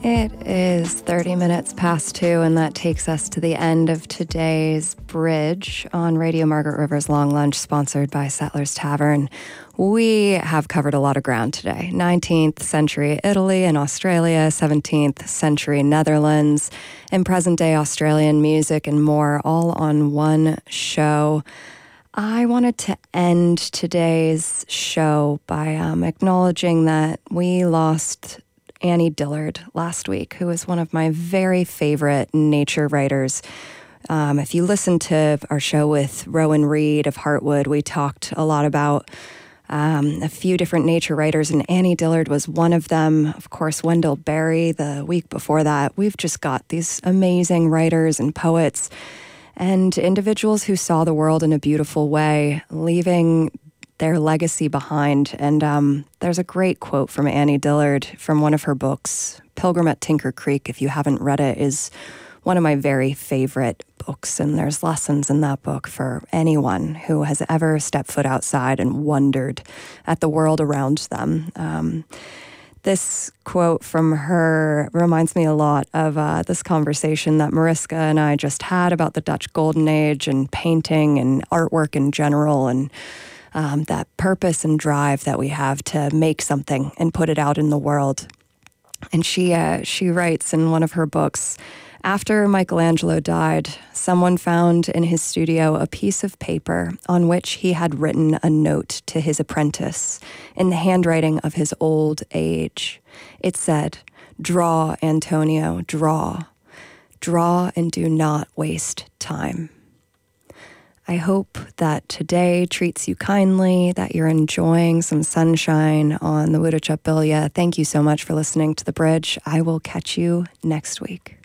It is 30 minutes past 2, and that takes us to the end of today's Bridge on Radio Margaret River's Long Lunch, sponsored by Settlers Tavern. We have covered a lot of ground today. 19th century Italy and Australia, 17th century Netherlands, and present-day Australian music and more, all on one show. I wanted to end today's show by acknowledging that we lost Annie Dillard last week, who is one of my very favorite nature writers. If you listen to our show with Rowan Reed of Heartwood, we talked a lot about a few different nature writers, and Annie Dillard was one of them. Of course, Wendell Berry the week before that. We've just got these amazing writers and poets and individuals who saw the world in a beautiful way, leaving their legacy behind. And there's a great quote from Annie Dillard from one of her books. Pilgrim at Tinker Creek, if you haven't read it, is one of my very favorite books. And there's lessons in that book for anyone who has ever stepped foot outside and wondered at the world around them. This quote from her reminds me a lot of this conversation that Mariska and I just had about the Dutch Golden Age and painting and artwork in general, and that purpose and drive that we have to make something and put it out in the world. And she writes in one of her books, after Michelangelo died, someone found in his studio a piece of paper on which he had written a note to his apprentice in the handwriting of his old age. It said, "Draw, Antonio, draw. Draw and do not waste time." I hope that today treats you kindly, that you're enjoying some sunshine on the Wudachup Bilya. Thank you so much for listening to The Bridge. I will catch you next week.